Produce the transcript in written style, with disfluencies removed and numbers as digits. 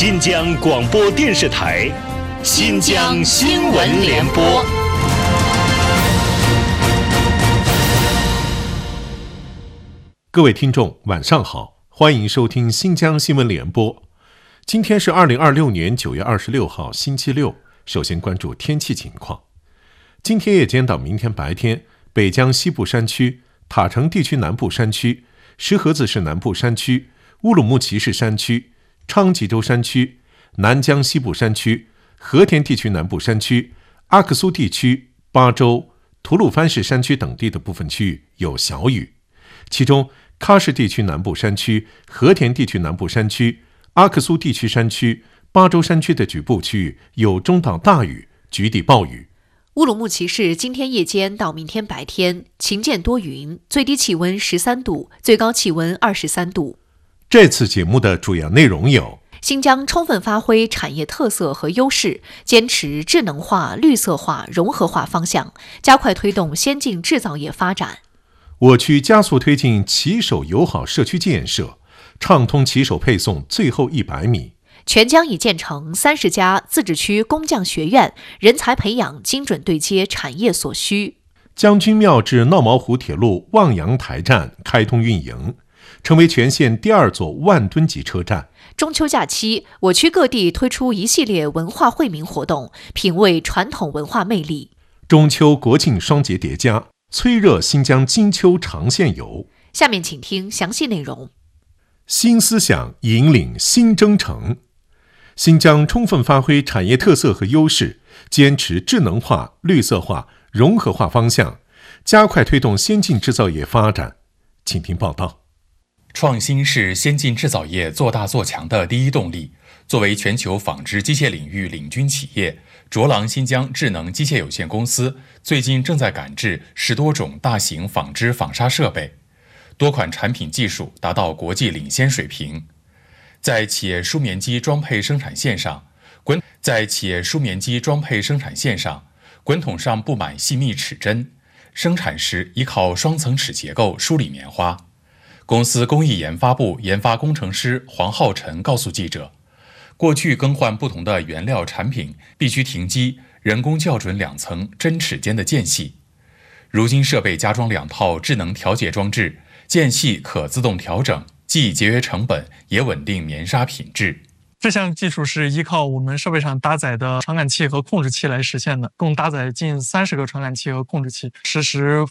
新疆广播电视台新疆新闻联播。 各位听众晚上好，欢迎收听新疆新闻联播。今天是2026年9月26号星期六。首先关注天气情况。今天夜间到明天白天，北疆西部山区、塔城地区南部山区、石河子市南部山区、乌鲁木齐市山区、昌吉州山区、南疆西部山区、和田地区南部山区、阿克苏地区、巴州、吐鲁番市山区等地的部分区域有小雨，其中喀什地区南部山区、和田地区南部山区、阿克苏地区山区、巴州山区的局部区域有中到大雨，局地暴雨。 乌鲁木齐市今天夜间到明天白天晴间多云，最低气温13度，最高气温23度。 这次节目的主要内容有： 新疆充分发挥产业特色和优势，坚持智能化、绿色化、融合化方向，加快推动先进制造业发展。 我区加速推进骑手友好社区建设，畅通骑手配送最后100米。 全疆已建成30家自治区工匠学院，人才培养精准对接产业所需。 将军庙至闹毛湖铁路望洋台站开通运营，成为全县第2座万吨级车站。 中秋假期，我区各地推出一系列文化惠民活动，品味传统文化魅力。 中秋国庆双节叠加，催热新疆金秋长线游。 下面请听详细内容。 新思想引领新征程。新疆充分发挥产业特色和优势，坚持智能化、绿色化、融合化方向，加快推动先进制造业发展。请听报道。 创新是先进制造业做大做强的第一动力。作为全球纺织机械领域领军企业，卓朗新疆智能机械有限公司最近正在赶制10多种大型纺织纺纱设备，多款产品技术达到国际领先水平。在企业舒棉机装配生产线上，滚筒上布满细密齿针，生产时依靠双层齿结构梳理棉花。公司工艺研发部研发工程师黄浩晨告诉记者，过去更换不同的原料产品必须停机，人工校准2层针齿间的间隙。如今设备加装2套智能调节装置，间隙可自动调整，既节约成本，也稳定棉纱品质。 这项技术是依靠我们设备上搭载的传感器和控制器来实现的，共搭载近30个传感器和控制器，实时